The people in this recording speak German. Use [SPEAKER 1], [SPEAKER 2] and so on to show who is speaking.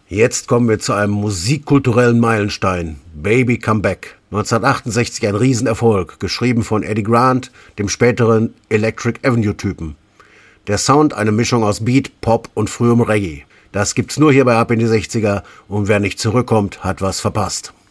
[SPEAKER 1] Jetzt kommen wir zu einem musikkulturellen Meilenstein. Baby Come Back. 1968 ein Riesenerfolg, geschrieben von Eddie Grant, dem späteren Electric Avenue-Typen. Der Sound eine Mischung aus Beat, Pop und frühem Reggae. Das gibt's nur hier bei Ab in die 60er und wer nicht zurückkommt, hat was verpasst.